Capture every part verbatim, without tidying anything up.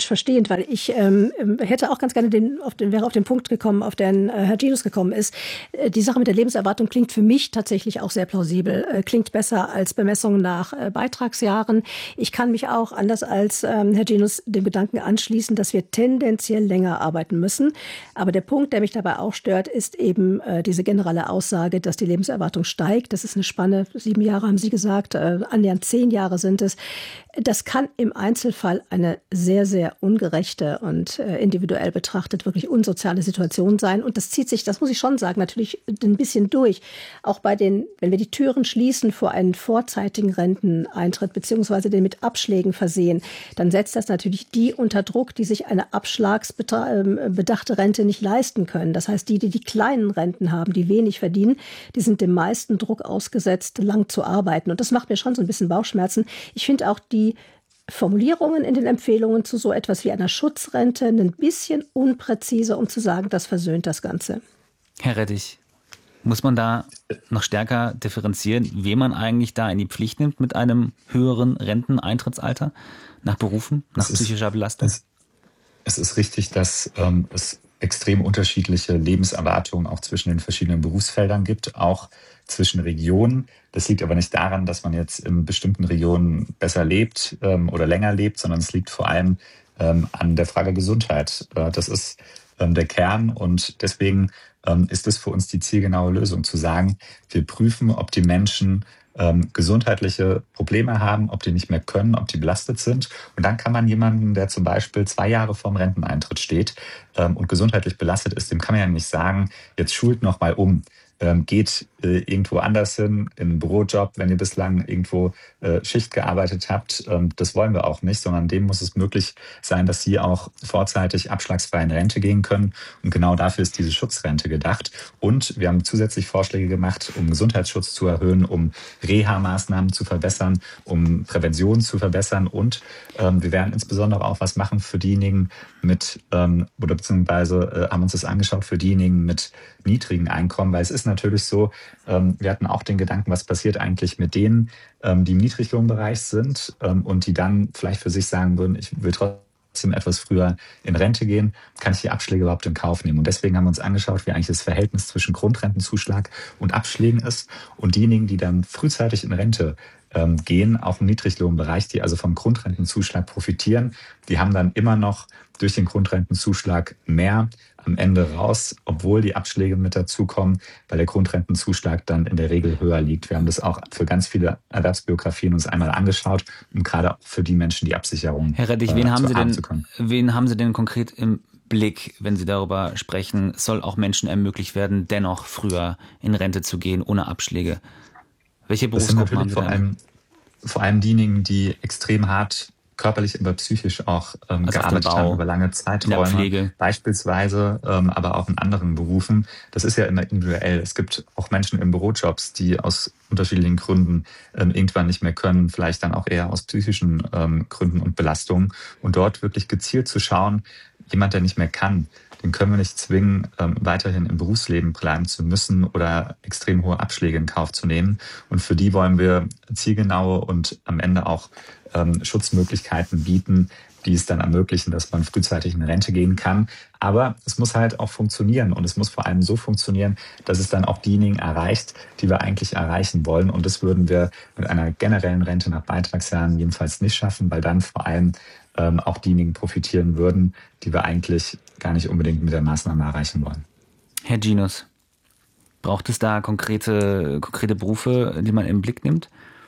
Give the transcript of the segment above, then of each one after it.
falsch verstehend, weil ich ähm, hätte auch ganz gerne den, auf den, wäre auf den Punkt gekommen, auf den äh, Herr Ginus gekommen ist. Äh, die Sache mit der Lebenserwartung klingt für mich tatsächlich auch sehr plausibel, äh, klingt besser als Bemessungen nach äh, Beitragsjahren. Ich kann mich auch, anders als ähm, Herr Ginus, dem Gedanken anschließen, dass wir tendenziell länger arbeiten müssen. Aber der Punkt, der mich dabei auch stört, ist eben äh, diese generelle Aussage, dass die Lebenserwartung steigt. Das ist eine Spanne, sieben Jahre haben Sie gesagt, äh, annähernd zehn Jahre sind es. Das kann im Einzelfall eine sehr, sehr ungerechte und äh, individuell betrachtet wirklich unsoziale Situation sein. Und das zieht sich, das muss ich schon sagen, natürlich ein bisschen durch. Auch bei den, wenn wir die Türen schließen vor einen vorzeitigen Renteneintritt beziehungsweise den mit Abschlägen versehen, dann setzt das natürlich die unter Druck, die sich eine abschlagsbedachte Rente nicht leisten können. Das heißt, die, die die kleinen Renten haben, die wenig verdienen, die sind dem meisten Druck ausgesetzt, lang zu arbeiten. Und das macht mir schon so ein bisschen Bauchschmerzen. Ich finde auch die Die Formulierungen in den Empfehlungen zu so etwas wie einer Schutzrente ein bisschen unpräzise, um zu sagen, das versöhnt das Ganze. Herr Rettich, muss man da noch stärker differenzieren, wen man eigentlich da in die Pflicht nimmt mit einem höheren Renteneintrittsalter nach Berufen, nach es psychischer ist, Belastung? Es, es ist richtig, dass ähm, es extrem unterschiedliche Lebenserwartungen auch zwischen den verschiedenen Berufsfeldern gibt, auch zwischen Regionen. Das liegt aber nicht daran, dass man jetzt in bestimmten Regionen besser lebt ähm, oder länger lebt, sondern es liegt vor allem ähm, an der Frage Gesundheit. Äh, das ist ähm, der Kern und deswegen ähm, ist es für uns die zielgenaue Lösung zu sagen, wir prüfen, ob die Menschen ähm, gesundheitliche Probleme haben, ob die nicht mehr können, ob die belastet sind. Und dann kann man jemanden, der zum Beispiel zwei Jahre vorm Renteneintritt steht ähm, und gesundheitlich belastet ist, dem kann man ja nicht sagen, jetzt schult noch mal um. Ähm, geht äh, irgendwo anders hin, in einen Bürojob, wenn ihr bislang irgendwo äh, Schicht gearbeitet habt. Ähm, das wollen wir auch nicht, sondern dem muss es möglich sein, dass sie auch vorzeitig abschlagsfrei in Rente gehen können. Und genau dafür ist diese Schutzrente gedacht. Und wir haben zusätzlich Vorschläge gemacht, um Gesundheitsschutz zu erhöhen, um Reha-Maßnahmen zu verbessern, um Prävention zu verbessern. Und ähm, wir werden insbesondere auch was machen für diejenigen mit, ähm, oder beziehungsweise äh, haben uns das angeschaut, für diejenigen mit niedrigen Einkommen, weil es ist natürlich so, ähm, wir hatten auch den Gedanken, was passiert eigentlich mit denen, ähm, die im Niedriglohnbereich sind ähm, und die dann vielleicht für sich sagen würden, ich will trotzdem etwas früher in Rente gehen, kann ich die Abschläge überhaupt in Kauf nehmen? Und deswegen haben wir uns angeschaut, wie eigentlich das Verhältnis zwischen Grundrentenzuschlag und Abschlägen ist. Und diejenigen, die dann frühzeitig in Rente ähm, gehen, auch im Niedriglohnbereich, die also vom Grundrentenzuschlag profitieren, die haben dann immer noch durch den Grundrentenzuschlag mehr am Ende raus, obwohl die Abschläge mit dazukommen, weil der Grundrentenzuschlag dann in der Regel höher liegt. Wir haben das auch für ganz viele Erwerbsbiografien uns einmal angeschaut, um gerade auch für die Menschen die Absicherung Herr Rettich, wen äh, haben zu Sie haben denn, zu können. wen haben Sie denn konkret im Blick, wenn Sie darüber sprechen, soll auch Menschen ermöglicht werden, dennoch früher in Rente zu gehen, ohne Abschläge? Welche Berufsgruppen haben Sie vor denn? allem, vor allem diejenigen, die extrem hart körperlich, aber psychisch auch ähm, Also gearbeitet Bau, haben über lange Zeiträume, beispielsweise, ähm, aber auch in anderen Berufen. Das ist ja immer individuell. Es gibt auch Menschen in Bürojobs, die aus unterschiedlichen Gründen ähm, irgendwann nicht mehr können, vielleicht dann auch eher aus psychischen ähm, Gründen und Belastungen. Und dort wirklich gezielt zu schauen, jemand, der nicht mehr kann, den können wir nicht zwingen, ähm, weiterhin im Berufsleben bleiben zu müssen oder extrem hohe Abschläge in Kauf zu nehmen. Und für die wollen wir zielgenaue und am Ende auch ähm, Schutzmöglichkeiten bieten, die es dann ermöglichen, dass man frühzeitig in Rente gehen kann. Aber es muss halt auch funktionieren und es muss vor allem so funktionieren, dass es dann auch diejenigen erreicht, die wir eigentlich erreichen wollen. Und das würden wir mit einer generellen Rente nach Beitragsjahren jedenfalls nicht schaffen, weil dann vor allem ähm, auch diejenigen profitieren würden, die wir eigentlich gar nicht unbedingt mit der Maßnahme erreichen wollen. Herr Ginus, braucht es da konkrete, konkrete Berufe, die man im Blick nimmt?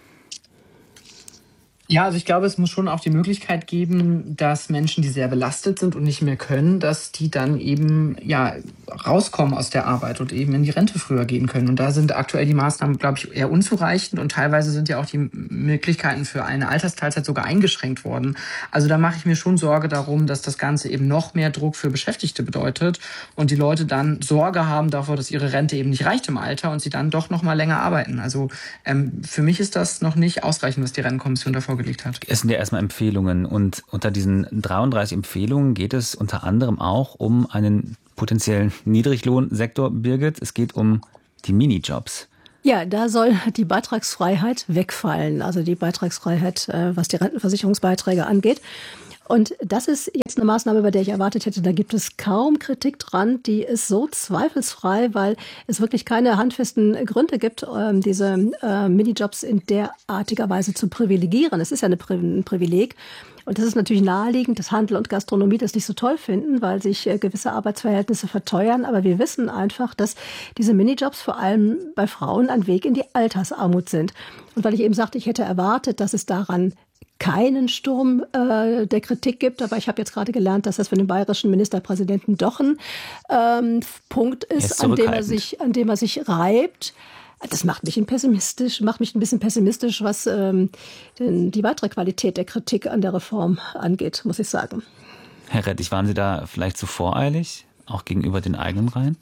Ja, also ich glaube, es muss schon auch die Möglichkeit geben, dass Menschen, die sehr belastet sind und nicht mehr können, dass die dann eben ja rauskommen aus der Arbeit und eben in die Rente früher gehen können. Und da sind aktuell die Maßnahmen, glaube ich, eher unzureichend und teilweise sind ja auch die Möglichkeiten für eine Altersteilzeit sogar eingeschränkt worden. Also da mache ich mir schon Sorge darum, dass das Ganze eben noch mehr Druck für Beschäftigte bedeutet und die Leute dann Sorge haben davor, dass ihre Rente eben nicht reicht im Alter und sie dann doch noch mal länger arbeiten. Also ähm, für mich ist das noch nicht ausreichend, was die Rentenkommission davor gelegt hat. Es sind ja erstmal Empfehlungen und unter diesen dreiunddreißig Empfehlungen geht es unter anderem auch um einen potenziellen Niedriglohnsektor, Birgit. Es geht um die Minijobs. Ja, da soll die Beitragsfreiheit wegfallen, also die Beitragsfreiheit, was die Rentenversicherungsbeiträge angeht. Und das ist jetzt eine Maßnahme, bei der ich erwartet hätte, da gibt es kaum Kritik dran. Die ist so zweifelsfrei, weil es wirklich keine handfesten Gründe gibt, diese Minijobs in derartiger Weise zu privilegieren. Es ist ja ein Privileg. Und das ist natürlich naheliegend, dass Handel und Gastronomie das nicht so toll finden, weil sich gewisse Arbeitsverhältnisse verteuern. Aber wir wissen einfach, dass diese Minijobs vor allem bei Frauen ein Weg in die Altersarmut sind. Und weil ich eben sagte, ich hätte erwartet, dass es daran keinen Sturm äh, der Kritik gibt. Aber ich habe jetzt gerade gelernt, dass das für den bayerischen Ministerpräsidenten doch ein ähm, Punkt ist, ist an dem er sich, an dem er sich reibt. Das macht mich ein pessimistisch, macht mich ein bisschen pessimistisch, was ähm, den, die weitere Qualität der Kritik an der Reform angeht, muss ich sagen. Herr Rettich, waren Sie da vielleicht zu voreilig, auch gegenüber den eigenen Reihen?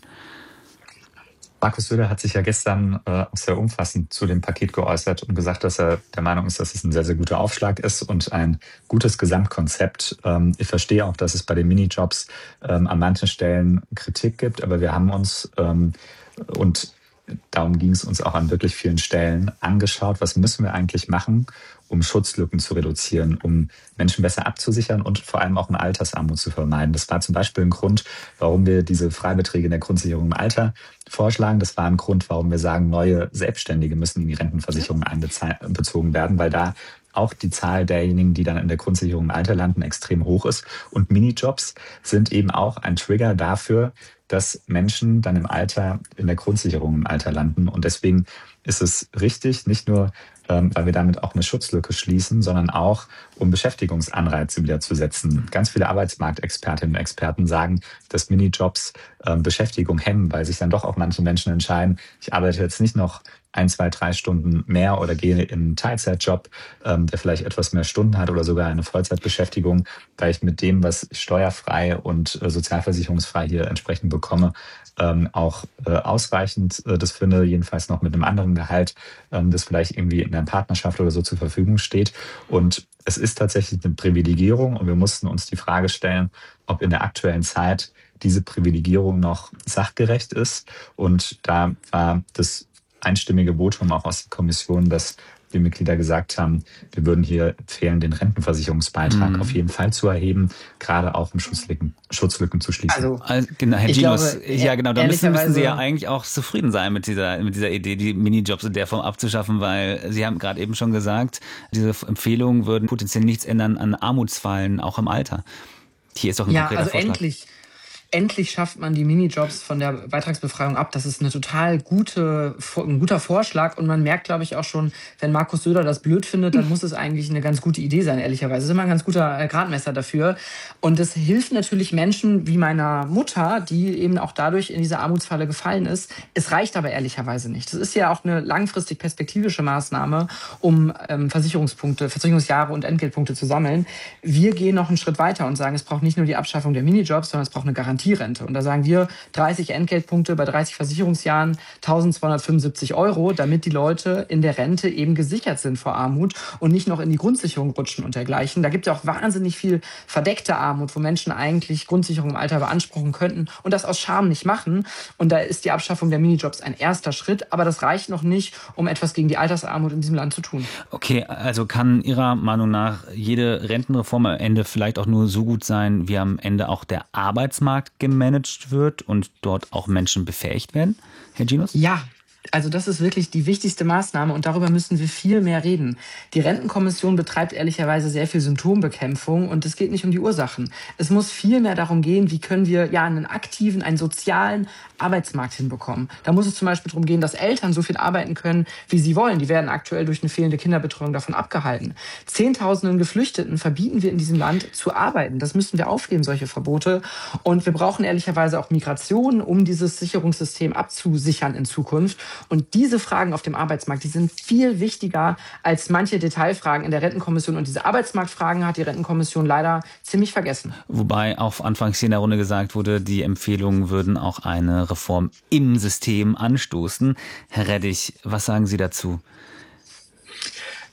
Markus Söder hat sich ja gestern äh, sehr umfassend zu dem Paket geäußert und gesagt, dass er der Meinung ist, dass es ein sehr, sehr guter Aufschlag ist und ein gutes Gesamtkonzept. Ähm, ich verstehe auch, dass es bei den Minijobs ähm, an manchen Stellen Kritik gibt, aber wir haben uns ähm, und darum ging es uns auch an wirklich vielen Stellen angeschaut, was müssen wir eigentlich machen, um Schutzlücken zu reduzieren, um Menschen besser abzusichern und vor allem auch eine Altersarmut zu vermeiden. Das war zum Beispiel ein Grund, warum wir diese Freibeträge in der Grundsicherung im Alter vorschlagen. Das war ein Grund, warum wir sagen, neue Selbstständige müssen in die Rentenversicherung einbezogen werden, weil da auch die Zahl derjenigen, die dann in der Grundsicherung im Alter landen, extrem hoch ist. Und Minijobs sind eben auch ein Trigger dafür, dass Menschen dann im Alter in der Grundsicherung im Alter landen. Und deswegen ist es richtig, nicht nur, ähm, weil wir damit auch eine Schutzlücke schließen, sondern auch, um Beschäftigungsanreize wieder zu setzen. Ganz viele Arbeitsmarktexpertinnen und Experten sagen, dass Minijobs ähm, Beschäftigung hemmen, weil sich dann doch auch manche Menschen entscheiden, ich arbeite jetzt nicht noch ein, zwei, drei Stunden mehr oder gehe in einen Teilzeitjob, ähm, der vielleicht etwas mehr Stunden hat oder sogar eine Vollzeitbeschäftigung, weil ich mit dem, was ich steuerfrei und äh, sozialversicherungsfrei hier entsprechend bekomme, ähm, auch äh, ausreichend äh, das finde, jedenfalls noch mit einem anderen Gehalt, ähm, das vielleicht irgendwie in einer Partnerschaft oder so zur Verfügung steht. Und es ist tatsächlich eine Privilegierung und wir mussten uns die Frage stellen, ob in der aktuellen Zeit diese Privilegierung noch sachgerecht ist. Und da war das einstimmige Votum auch aus der Kommission, dass die Mitglieder gesagt haben, wir würden hier empfehlen, den Rentenversicherungsbeitrag mhm. auf jeden Fall zu erheben, gerade auch um Schutzlücken, Schutzlücken zu schließen. Also, also genau, Herr Ginus, ja genau, da müssen, müssen Sie ja eigentlich auch zufrieden sein mit dieser, mit dieser Idee, die Minijobs in der Form abzuschaffen, weil Sie haben gerade eben schon gesagt, diese Empfehlungen würden potenziell nichts ändern an Armutsfallen, auch im Alter. Hier ist doch ein ja, konkreter also Vorschlag. Endlich. Endlich schafft man die Minijobs von der Beitragsbefreiung ab. Das ist eine total gute, ein guter Vorschlag. Und man merkt, glaube ich, auch schon, wenn Markus Söder das blöd findet, dann muss es eigentlich eine ganz gute Idee sein, ehrlicherweise. Das ist immer ein ganz guter Gradmesser dafür. Und es hilft natürlich Menschen wie meiner Mutter, die eben auch dadurch in diese Armutsfalle gefallen ist. Es reicht aber ehrlicherweise nicht. Das ist ja auch eine langfristig perspektivische Maßnahme, um ähm, Versicherungspunkte, Versicherungsjahre und Entgeltpunkte zu sammeln. Wir gehen noch einen Schritt weiter und sagen, es braucht nicht nur die Abschaffung der Minijobs, sondern es braucht eine Garantie. Rente. Und da sagen wir dreißig Entgeltpunkte bei dreißig Versicherungsjahren, eintausendzweihundertfünfundsiebzig Euro, damit die Leute in der Rente eben gesichert sind vor Armut und nicht noch in die Grundsicherung rutschen und dergleichen. Da gibt es ja auch wahnsinnig viel verdeckte Armut, wo Menschen eigentlich Grundsicherung im Alter beanspruchen könnten und das aus Scham nicht machen. Und da ist die Abschaffung der Minijobs ein erster Schritt, aber das reicht noch nicht, um etwas gegen die Altersarmut in diesem Land zu tun. Okay, also kann Ihrer Meinung nach jede Rentenreform am Ende vielleicht auch nur so gut sein, wie am Ende auch der Arbeitsmarkt gemanagt wird und dort auch Menschen befähigt werden, Herr Ginus? Ja. Also das ist wirklich die wichtigste Maßnahme und darüber müssen wir viel mehr reden. Die Rentenkommission betreibt ehrlicherweise sehr viel Symptombekämpfung und es geht nicht um die Ursachen. Es muss viel mehr darum gehen, wie können wir ja einen aktiven, einen sozialen Arbeitsmarkt hinbekommen. Da muss es zum Beispiel darum gehen, dass Eltern so viel arbeiten können, wie sie wollen. Die werden aktuell durch eine fehlende Kinderbetreuung davon abgehalten. Zehntausenden Geflüchteten verbieten wir in diesem Land zu arbeiten. Das müssen wir aufgeben, solche Verbote. Und wir brauchen ehrlicherweise auch Migration, um dieses Sicherungssystem abzusichern in Zukunft. Und diese Fragen auf dem Arbeitsmarkt, die sind viel wichtiger als manche Detailfragen in der Rentenkommission. Und diese Arbeitsmarktfragen hat die Rentenkommission leider ziemlich vergessen. Wobei auch anfangs hier in der Runde gesagt wurde, die Empfehlungen würden auch eine Reform im System anstoßen. Herr Rettich, was sagen Sie dazu?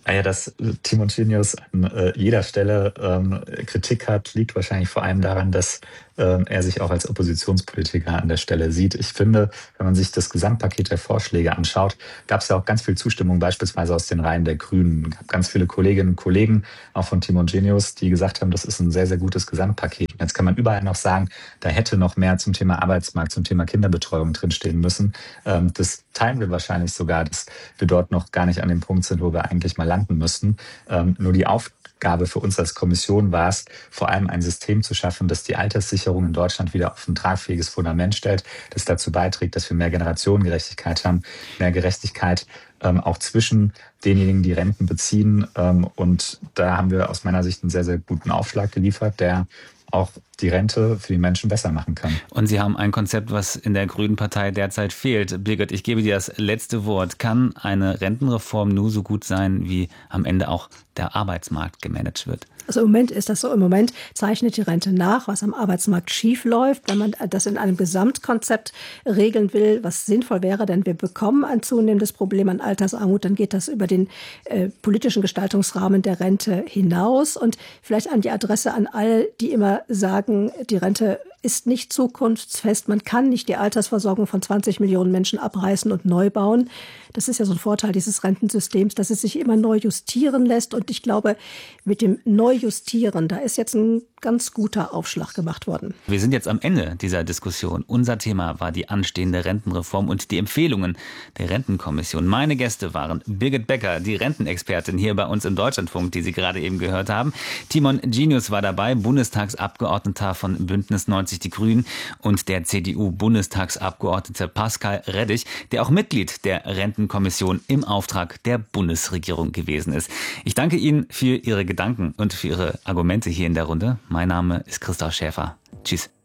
Ah ja, dass Timon Genius an äh, jeder Stelle ähm, Kritik hat, liegt wahrscheinlich vor allem daran, dass ähm, er sich auch als Oppositionspolitiker an der Stelle sieht. Ich finde, wenn man sich das Gesamtpaket der Vorschläge anschaut, gab es ja auch ganz viel Zustimmung, beispielsweise aus den Reihen der Grünen. Es gab ganz viele Kolleginnen und Kollegen, auch von Timon Genius, die gesagt haben, das ist ein sehr, sehr gutes Gesamtpaket. Jetzt kann man überall noch sagen, da hätte noch mehr zum Thema Arbeitsmarkt, zum Thema Kinderbetreuung drinstehen müssen. Ähm, das teilen wir wahrscheinlich sogar, dass wir dort noch gar nicht an dem Punkt sind, wo wir eigentlich mal landen müssten. Ähm, nur die Aufgabe für uns als Kommission war es, vor allem ein System zu schaffen, das die Alterssicherung in Deutschland wieder auf ein tragfähiges Fundament stellt, das dazu beiträgt, dass wir mehr Generationengerechtigkeit haben, mehr Gerechtigkeit ähm, auch zwischen denjenigen, die Renten beziehen. Ähm, und da haben wir aus meiner Sicht einen sehr, sehr guten Aufschlag geliefert, der auch die Rente für die Menschen besser machen kann. Und Sie haben ein Konzept, was in der Grünen Partei derzeit fehlt. Birgit, ich gebe dir das letzte Wort. Kann eine Rentenreform nur so gut sein, wie am Ende auch der Arbeitsmarkt gemanagt wird? Also im Moment ist das so. Im Moment zeichnet die Rente nach, was am Arbeitsmarkt schief läuft. Wenn man das in einem Gesamtkonzept regeln will, was sinnvoll wäre, denn wir bekommen ein zunehmendes Problem an Altersarmut, dann geht das über den äh, politischen Gestaltungsrahmen der Rente hinaus. Und vielleicht an die Adresse an all, die immer sagen, die Rente ist nicht zukunftsfest. Man kann nicht die Altersversorgung von zwanzig Millionen Menschen abreißen und neu bauen. Das ist ja so ein Vorteil dieses Rentensystems, dass es sich immer neu justieren lässt. Und ich glaube, mit dem Neujustieren, da ist jetzt ein ganz guter Aufschlag gemacht worden. Wir sind jetzt am Ende dieser Diskussion. Unser Thema war die anstehende Rentenreform und die Empfehlungen der Rentenkommission. Meine Gäste waren Birgit Becker, die Rentenexpertin hier bei uns im Deutschlandfunk, die Sie gerade eben gehört haben. Timon Genius war dabei, Bundestagsabgeordneter von Bündnis neunzig Die Grünen, und der C D U-Bundestagsabgeordnete Pascal Rettig, der auch Mitglied der Rentenkommission im Auftrag der Bundesregierung gewesen ist. Ich danke Ihnen für Ihre Gedanken und für Ihre Argumente hier in der Runde. Mein Name ist Christoph Schäfer. Tschüss.